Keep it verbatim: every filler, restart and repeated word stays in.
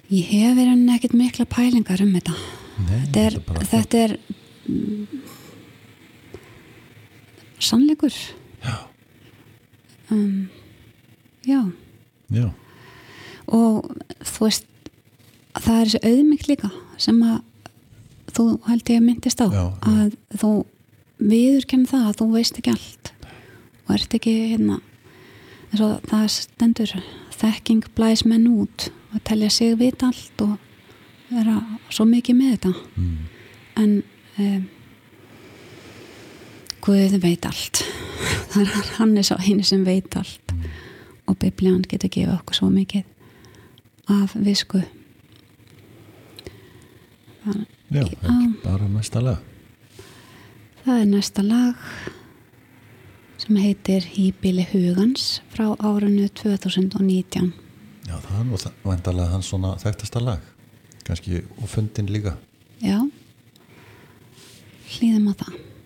Ég hef verið ekkert mikla pælingar um þetta. Nei, þetta er, þetta er, þetta er mm, sannleikur. Já. Um, já. Já. Og þú veist, það er þessi auðmýkt líka sem að þú held ég myndist á, já, já. að þú viðurkenni það að þú veist ekki allt og ert ekki hérna, eins og það stendur þekking blæs menn út og telja sig vita allt og vera svo mikið með þetta mm. en um, Guð veit allt það er hann er svo einu sem veit allt Mm. og Biblían getur gefið okkur svo mikið af visku. Það, Já, ekki bara næsta lag. það er næsta lag sem heitir Híbýli hugans frá árinu tvö þúsund og nítján. Já, það er nú væntanlega hans svona þekktasta lag. Kannski og fundin líka. Já, hlýðum á það.